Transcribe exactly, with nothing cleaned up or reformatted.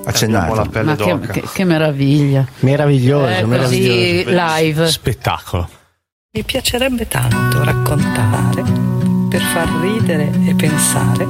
accendiamo la pelle Ma d'oca. che, che, che meraviglia. Meraviglioso, Eh, meraviglioso. così live. Spettacolo. Mi piacerebbe tanto raccontare per far ridere e pensare